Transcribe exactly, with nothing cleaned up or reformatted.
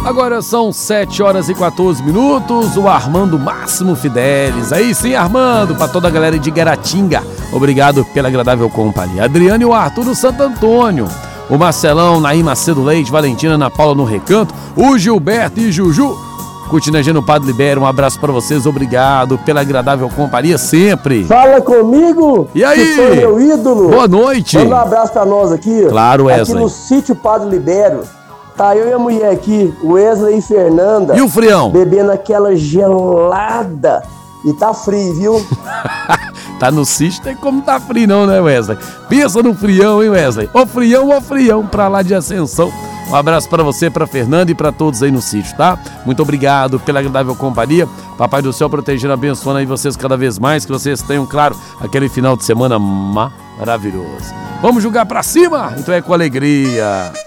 Agora são sete horas e quatorze minutos, o Armando Máximo Fidelis. Aí sim, Armando, para toda a galera de Guaratinga, obrigado pela agradável companhia. Adriano e o Arthur do Santo Antônio, o Marcelão, Naim Macedo Leite, Valentina, Ana Paula no Recanto, o Gilberto e Juju, Cutinageno Padre Libério, um abraço para vocês, obrigado pela agradável companhia sempre. Fala comigo, e aí? Que foi meu ídolo. Boa noite. Manda um abraço para nós aqui. Claro, Wesley. Aqui no sítio Padre Libério. Tá eu e a mulher aqui, Wesley e Fernanda. E o frião? Bebendo aquela gelada. E tá frio, viu? Tá no sítio, tem como tá frio não, né, Wesley? Pensa no frião, hein, Wesley? Ô frião, ô frião, pra lá de Ascensão. Um abraço pra você, pra Fernanda e pra todos aí no sítio, tá? Muito obrigado pela agradável companhia. Papai do céu protegendo, abençoando aí vocês cada vez mais. Que vocês tenham, claro, aquele final de semana maravilhoso. Vamos jogar pra cima? Então é com alegria.